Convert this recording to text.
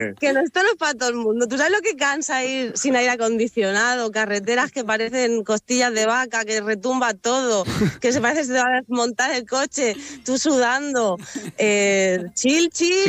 Que no, esto no es para todo el mundo. ¿Tú sabes lo que cansa ir sin aire acondicionado? Carreteras que parecen costillas de vaca, que retumba todo, que se parece que se te va a desmontar el coche, tú sudando. Chill, Sí,